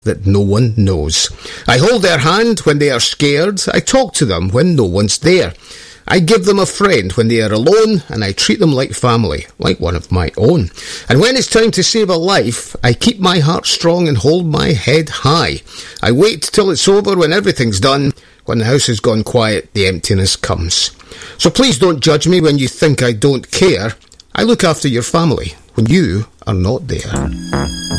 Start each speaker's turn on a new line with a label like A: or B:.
A: that no one knows. I hold their hand when they are scared. I talk to them when no one's there. I give them a friend when they are alone, and I treat them like family, like one of my own. And when it's time to save a life, I keep my heart strong and hold my head high. I wait till it's over when everything's done. When the house has gone quiet, the emptiness comes. So please don't judge me when you think I don't care. I look after your family when you are not there.